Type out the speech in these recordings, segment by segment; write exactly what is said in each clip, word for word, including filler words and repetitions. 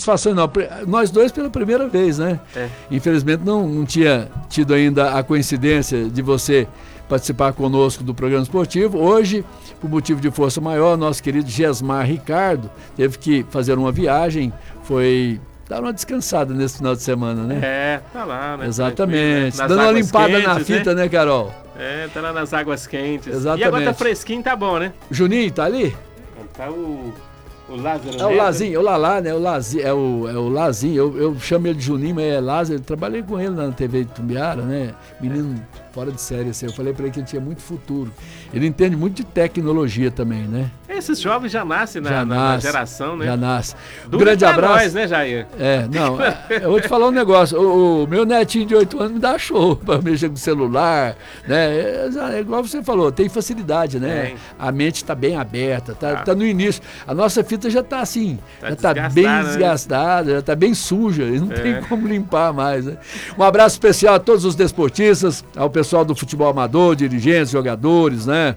satisfação, não. Nós dois pela primeira vez, né? É. Infelizmente não, não tinha tido ainda a coincidência de você participar conosco do programa esportivo. Hoje, por motivo de força maior, nosso querido Gesmar Ricardo teve que fazer uma viagem, foi dar uma descansada nesse final de semana, né? É, tá lá, né? Exatamente. Dando uma limpada quentes, na fita, né, né Carol? É, tá lá nas águas quentes. Exatamente. E agora tá fresquinho, tá bom, né? Juninho, tá ali? Tá o... O Lázaro. É o Lazinho, é o Lalá, né? O Lazi, é, o, é o Lazinho, eu, eu chamo ele de Juninho, mas é Lázaro. Eu trabalhei com ele na T V de Tumbiara, né? Menino fora de série, assim. Eu falei pra ele que ele tinha muito futuro. Ele entende muito de tecnologia também, né? Esses jovens já nascem na, já na, nasce, na geração, né? Já nasce. Um grande abraço. Nós, né, Jair? É, não, eu vou te falar um negócio. O, o meu netinho de oito anos me dá show pra mexer com o celular, né? É, é igual você falou, tem facilidade, né? É. A mente tá bem aberta, tá, ah. tá no início. A nossa fita já tá assim, tá já tá bem desgastada, né? Já tá bem suja, não é. tem como limpar mais, né? Um abraço especial a todos os desportistas, ao pessoal do futebol amador, dirigentes, jogadores, né?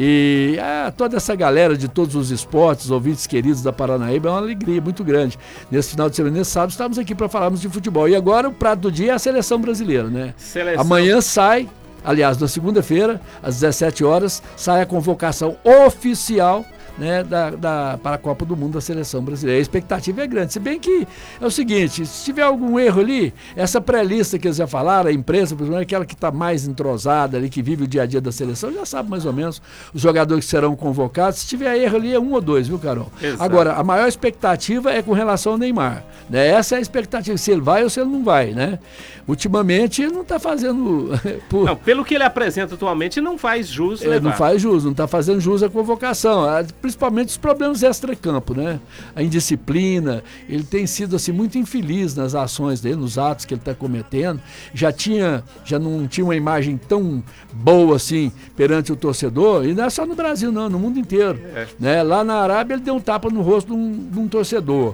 E a toda essa galera de todos os esportes, ouvintes queridos da Paranaíba, é uma alegria muito grande. Nesse final de semana, nesse sábado, estamos aqui para falarmos de futebol. E agora o prato do dia é a seleção brasileira, né? Seleção. Amanhã sai, aliás, na segunda-feira, às dezessete horas, sai a convocação oficial, né, da, da, para a Copa do Mundo da seleção brasileira. A expectativa é grande, se bem que é o seguinte, se tiver algum erro ali, essa pré-lista que eles já falaram, a imprensa, aquela que está mais entrosada ali, que vive o dia a dia da seleção, já sabe mais ou menos os jogadores que serão convocados. Se tiver erro ali, é um ou dois, viu, Carol? Exato. Agora, a maior expectativa é com relação ao Neymar, né? Essa é a expectativa, se ele vai ou se ele não vai, né? Ultimamente, ele não está fazendo... por... Não, pelo que ele apresenta atualmente, não faz jus levar. Ele não faz jus, não está fazendo jus à convocação, principalmente os problemas extra-campo, né? A indisciplina, ele tem sido assim muito infeliz nas ações dele, nos atos que ele está cometendo. Já tinha, já não tinha uma imagem tão boa assim perante o torcedor, e não é só no Brasil não, no mundo inteiro. É. Né? Lá na Arábia ele deu um tapa no rosto de um, de um torcedor.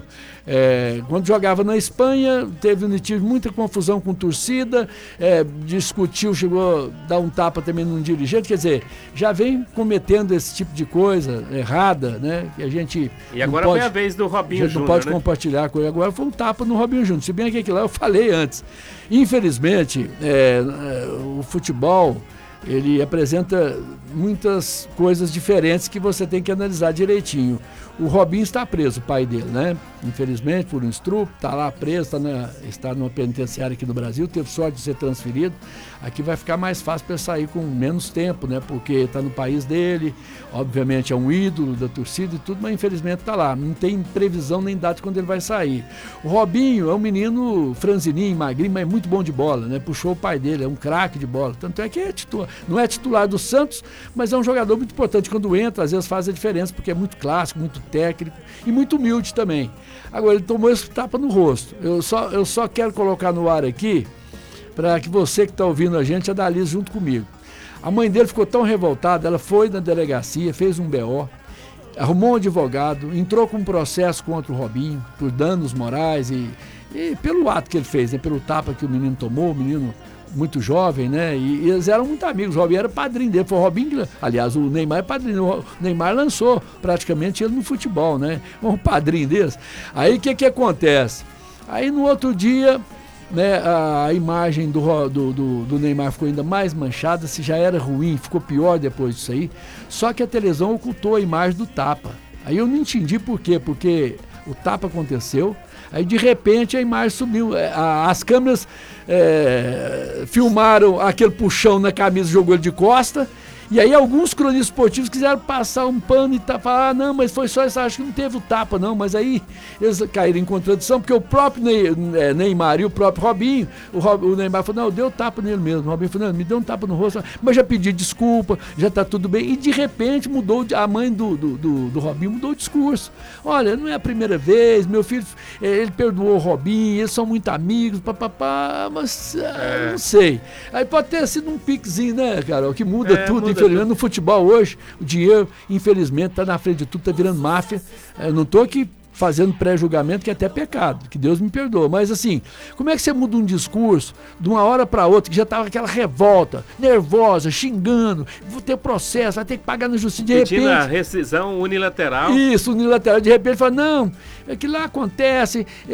É, quando jogava na Espanha, teve, teve muita confusão com torcida, é, discutiu, chegou a dar um tapa também num dirigente, quer dizer, já vem cometendo esse tipo de coisa errada, né? Que a gente e agora pode, foi a vez do Robinho Júnior, a gente não pode né? compartilhar com ele. Agora foi um tapa no Robinho Júnior, se bem que aquilo lá eu falei antes. Infelizmente, é, o futebol, ele apresenta muitas coisas diferentes que você tem que analisar direitinho. O Robinho está preso, o pai dele, né? Infelizmente, por um estupro, está lá preso, está, na, está numa penitenciária aqui no Brasil, teve sorte de ser transferido. Aqui vai ficar mais fácil para ele sair com menos tempo, né? Porque está no país dele, obviamente é um ídolo da torcida e tudo, mas infelizmente está lá. Não tem previsão nem data de quando ele vai sair. O Robinho é um menino franzininho, magrinho, mas muito bom de bola, né? Puxou o pai dele, é um craque de bola. Tanto é que é titular, não é titular do Santos, mas é um jogador muito importante. Quando entra, às vezes faz a diferença, porque é muito clássico, muito técnico e muito humilde também. Agora, ele tomou esse tapa no rosto. Eu só, eu só quero colocar no ar aqui, para que você que está ouvindo a gente analise junto comigo. A mãe dele ficou tão revoltada, ela foi na delegacia, fez um B O, arrumou um advogado, entrou com um processo contra o Robinho, por danos morais e, e pelo ato que ele fez, né, pelo tapa que o menino tomou, o menino muito jovem, né? E, e eles eram muito amigos. O Robinho era padrinho dele. Foi o Robinho, aliás, o Neymar é padrinho. O Neymar lançou praticamente ele no futebol, né? Um padrinho deles. Aí o que que acontece? Aí no outro dia, né, a imagem do, do, do, do Neymar ficou ainda mais manchada. Se já era ruim, ficou pior depois disso aí. Só que a televisão ocultou a imagem do tapa. Aí eu não entendi por quê. Porque o tapa aconteceu. Aí de repente a imagem sumiu, as câmeras é, filmaram aquele puxão na camisa, jogou ele de costa, e aí alguns cronistas esportivos quiseram passar um pano e tá, falar, ah, não, mas foi só isso, acho que não teve o tapa não, mas aí eles caíram em contradição, porque o próprio Neymar e o próprio Robinho, o, Rob, o Neymar falou, não, deu tapa nele mesmo, o Robinho falou, não, me deu um tapa no rosto, mas já pedi desculpa, já tá tudo bem, e de repente mudou, a mãe do, do, do, do Robinho mudou o discurso, olha, não é a primeira vez, meu filho, ele perdoou o Robinho, eles são muito amigos, papapá, mas é. não sei, aí pode ter sido um piquezinho, né, Carol, que muda é, tudo, muda infelizmente tudo. No futebol hoje, o dinheiro, infelizmente, está na frente de tudo, está virando máfia. Eu não estou aqui fazendo pré-julgamento, que é até pecado, que Deus me perdoa. Mas assim, como é que você muda um discurso de uma hora para outra, que já estava aquela revolta, nervosa, xingando, vou ter processo, vai ter que pagar na justiça, de Pedindo repente... a rescisão unilateral. Isso, unilateral. De repente fala, não, é que lá acontece...